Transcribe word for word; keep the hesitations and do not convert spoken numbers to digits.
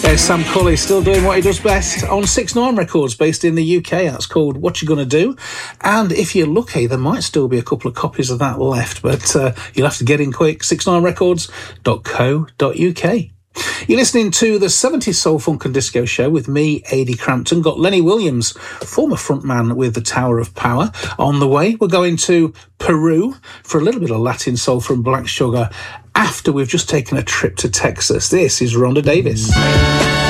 There's Sam Cully still doing what he does best on six nine Records based in the U K. That's called What You Gonna Do. And if you're lucky, there might still be a couple of copies of that left, but uh, you'll have to get in quick. six nine records dot co dot uk. You're listening to the seventies Soul Funk and Disco Show with me, Adi Crampton. Got Lenny Williams, former frontman with the Tower of Power. On the way, we're going to Peru for a little bit of Latin soul from Black Sugar after we've just taken a trip to Texas. This is Rhonda Davis.